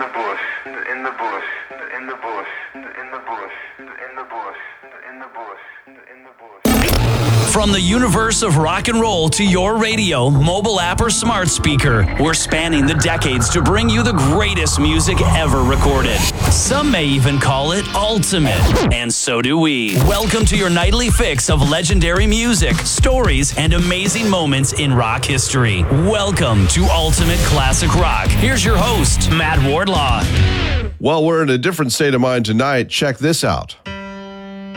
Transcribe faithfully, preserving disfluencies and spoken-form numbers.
the bush, in the bush, in the bush, in the bush, in the bush, in the bush, in the bush. From the universe of rock and roll to your radio, mobile app, or smart speaker, we're spanning the decades to bring you the greatest music ever recorded. Some may even call it ultimate, and so do we. Welcome to your nightly fix of legendary music, stories, and amazing moments in rock history. Welcome to Ultimate Classic Rock. Here's your host, Matt Wardlaw. Well, we're in a different state of mind tonight. Check this out.